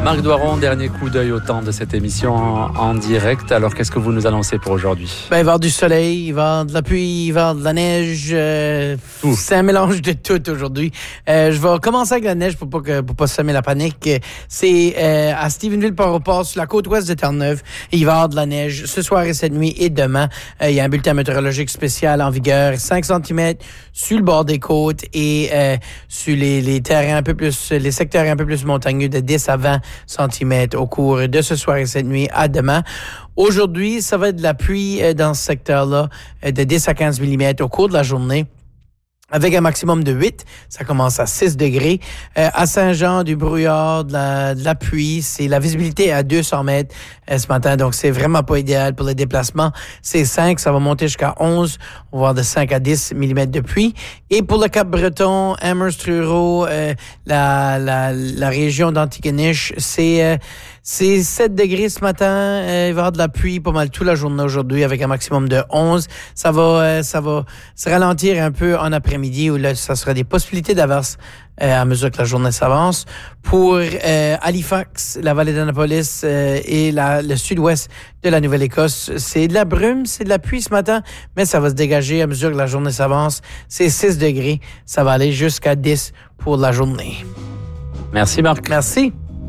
Marc Doiron, dernier coup d'œil au temps de cette émission en direct. Alors, qu'est-ce que vous nous annoncez pour aujourd'hui? Il va y avoir du soleil, il va y avoir de la pluie, il va y avoir de la neige. C'est un mélange de tout aujourd'hui. Je vais commencer avec la neige pour pas semer la panique. C'est à Stephenville-Port-au-Port, sur la côte ouest de Terre-Neuve. Il va y avoir de la neige ce soir et cette nuit et demain. Il y a un bulletin météorologique spécial en vigueur. 5 cm sur le bord des côtes et sur les terrains un peu plus, les secteurs un peu plus montagneux de 10 à 20 cm au cours de ce soir et cette nuit à demain. Aujourd'hui, ça va être de la pluie dans ce secteur-là de 10 à 15 mm au cours de la journée. Avec un maximum de 8, ça commence à 6 degrés. À Saint-Jean, du brouillard, de la pluie. C'est la visibilité à 200 mètres ce matin, donc c'est vraiment pas idéal pour les déplacements. C'est 5, ça va monter jusqu'à 11. On va avoir de 5 à 10 mm de pluie. Et pour le Cap-Breton, Amherst, Truro, la région d'Antigonish, c'est 7 degrés ce matin. Il va y avoir de la pluie pas mal toute la journée aujourd'hui avec un maximum de 11. Ça va se ralentir un peu en après-midi où là, ça sera des possibilités d'averse à mesure que la journée s'avance. Pour Halifax, la vallée d'Annapolis et le sud-ouest de la Nouvelle-Écosse, c'est de la brume, c'est de la pluie ce matin, mais ça va se dégager à mesure que la journée s'avance. C'est 6 degrés. Ça va aller jusqu'à 10 pour la journée. Merci Marc. Merci.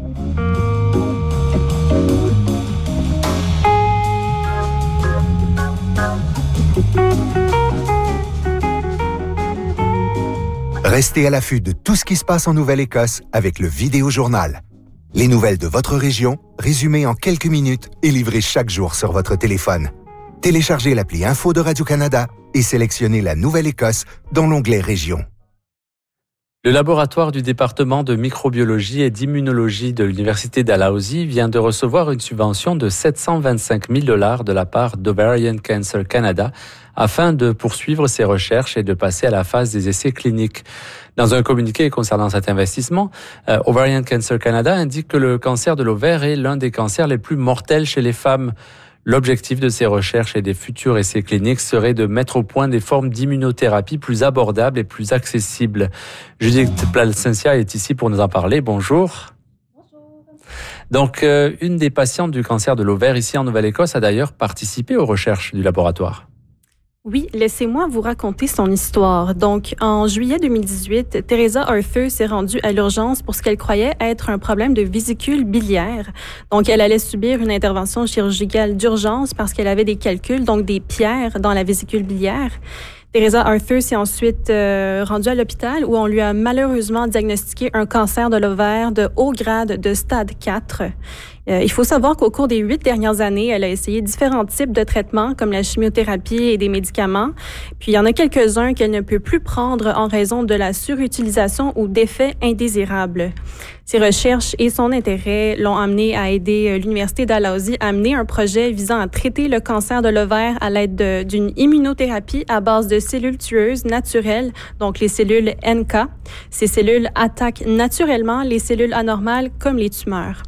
Restez à l'affût de tout ce qui se passe en Nouvelle-Écosse avec le Vidéojournal. Les nouvelles de votre région, résumées en quelques minutes et livrées chaque jour sur votre téléphone. Téléchargez l'appli Info de Radio-Canada et sélectionnez la Nouvelle-Écosse dans l'onglet Région. Le laboratoire du département de microbiologie et d'immunologie de l'Université Dalhousie vient de recevoir une subvention de 725 000 $ de la part d'Ovarian Cancer Canada afin de poursuivre ses recherches et de passer à la phase des essais cliniques. Dans un communiqué concernant cet investissement, Ovarian Cancer Canada indique que le cancer de l'ovaire est l'un des cancers les plus mortels chez les femmes. L'objectif de ces recherches et des futurs essais cliniques serait de mettre au point des formes d'immunothérapie plus abordables et plus accessibles. Judith Placencia est ici pour nous en parler. Bonjour. Bonjour. Donc, une des patientes du cancer de l'ovaire ici en Nouvelle-Écosse a d'ailleurs participé aux recherches du laboratoire. Oui, laissez-moi vous raconter son histoire. Donc, en juillet 2018, Teresa Arthur s'est rendue à l'urgence pour ce qu'elle croyait être un problème de vésicule biliaire. Donc, elle allait subir une intervention chirurgicale d'urgence parce qu'elle avait des calculs, donc des pierres dans la vésicule biliaire. Teresa Arthur s'est ensuite rendue à l'hôpital où on lui a malheureusement diagnostiqué un cancer de l'ovaire de haut grade de stade 4. Il faut savoir qu'au cours des 8 dernières années, elle a essayé différents types de traitements comme la chimiothérapie et des médicaments. Puis il y en a quelques-uns qu'elle ne peut plus prendre en raison de la surutilisation ou d'effets indésirables. Ses recherches et son intérêt l'ont amenée à aider l'Université Dalhousie à mener un projet visant à traiter le cancer de l'ovaire à l'aide d'une immunothérapie à base de cellules tueuses naturelles, donc les cellules NK. Ces cellules attaquent naturellement les cellules anormales comme les tumeurs.